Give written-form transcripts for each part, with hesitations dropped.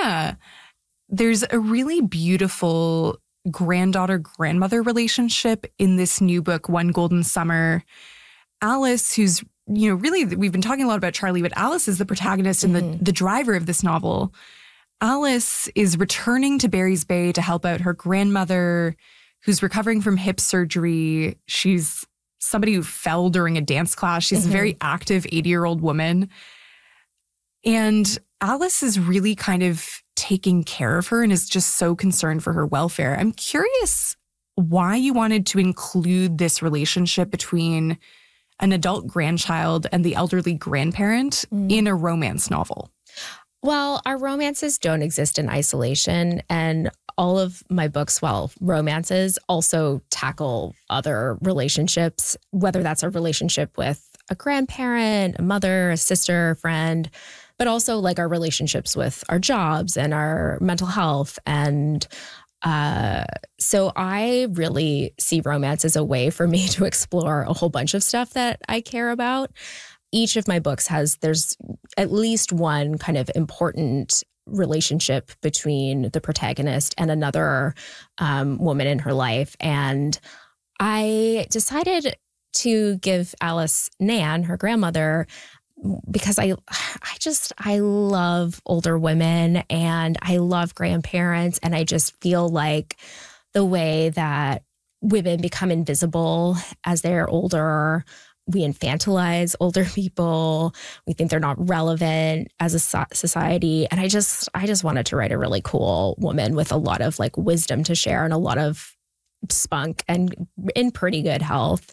Yeah. There's a really beautiful granddaughter-grandmother relationship in this new book, One Golden Summer. Alice, who's, really, we've been talking a lot about Charlie, but Alice is the protagonist and the driver of this novel. Alice is returning to Barry's Bay to help out her grandmother, who's recovering from hip surgery. She's somebody who fell during a dance class. She's a very active 80-year-old woman. And Alice is really kind of taking care of her and is just so concerned for her welfare. I'm curious why you wanted to include this relationship between an adult grandchild and the elderly grandparent in a romance novel. Well, our romances don't exist in isolation, and all of my books, romances, also tackle other relationships, whether that's a relationship with a grandparent, a mother, a sister, a friend, but also like our relationships with our jobs and our mental health. And so I really see romance as a way for me to explore a whole bunch of stuff that I care about. Each of my books there's at least one kind of important relationship between the protagonist and another woman in her life. And I decided to give Alice Nan, her grandmother, because I love older women and I love grandparents. And I just feel like the way that women become invisible as they're older, we infantilize older people. We think they're not relevant as a society. And I just wanted to write a really cool woman with a lot of like wisdom to share and a lot of spunk and in pretty good health.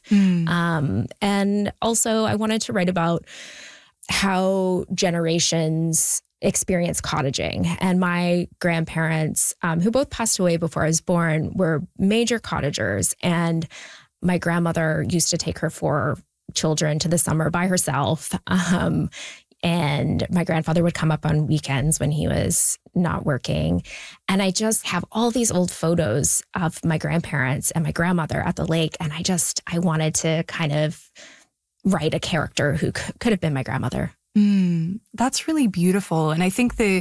And also I wanted to write about how generations experience cottaging. And my grandparents, who both passed away before I was born, were major cottagers. And my grandmother used to take her 4 children to the summer by herself. And my grandfather would come up on weekends when he was not working. And I just have all these old photos of my grandparents and my grandmother at the lake. And I wanted to kind of write a character who could have been my grandmother. That's really beautiful. And I think the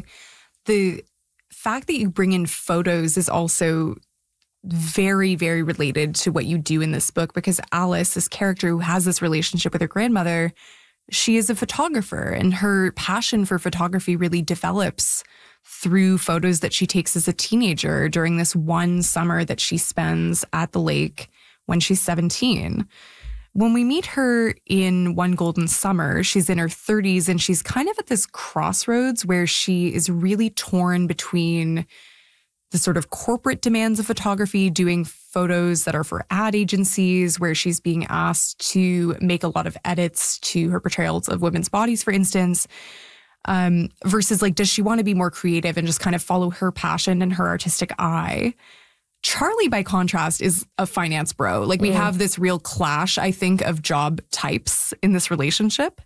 fact that you bring in photos is also very, very related to what you do in this book, because Alice, this character who has this relationship with her grandmother, she is a photographer, and her passion for photography really develops through photos that she takes as a teenager during this one summer that she spends at the lake when she's 17. When we meet her in One Golden Summer, she's in her 30s, and she's kind of at this crossroads where she is really torn between the sort of corporate demands of photography, doing photos that are for ad agencies, where she's being asked to make a lot of edits to her portrayals of women's bodies, for instance, versus like, does she want to be more creative and just kind of follow her passion and her artistic eye? Charlie, by contrast, is a finance bro. Like, we have this real clash, I think, of job types in this relationship.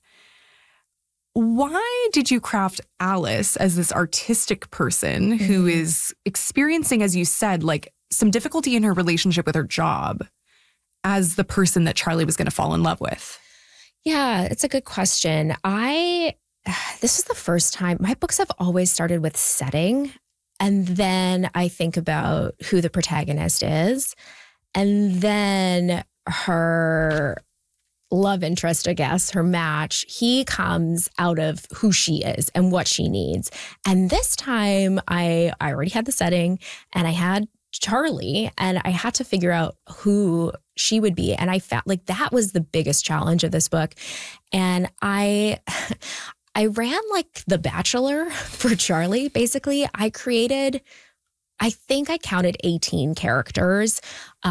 Why did you craft Alice as this artistic person who is experiencing, as you said, like some difficulty in her relationship with her job, as the person that Charlie was going to fall in love with? Yeah, it's a good question. This is the first time, my books have always started with setting. And then I think about who the protagonist is. And then her love interest, I guess, her match, he comes out of who she is and what she needs. And this time I already had the setting and I had Charlie, and I had to figure out who she would be. And I felt like that was the biggest challenge of this book. And I ran like The Bachelor for Charlie, basically. I think I counted 18 characters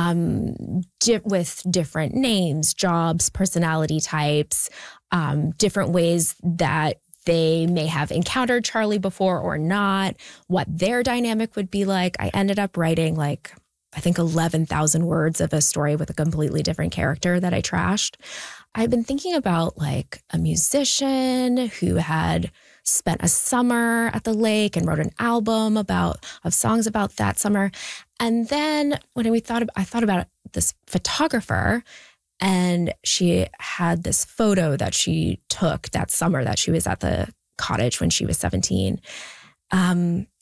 with different names, jobs, personality types, different ways that they may have encountered Charlie before or not, what their dynamic would be like. I ended up writing like, I think 11,000 words of a story with a completely different character that I trashed. I've been thinking about like a musician who had spent a summer at the lake and wrote an album of songs about that summer. And then when I thought about this photographer, and she had this photo that she took that summer that she was at the cottage when she was 17. And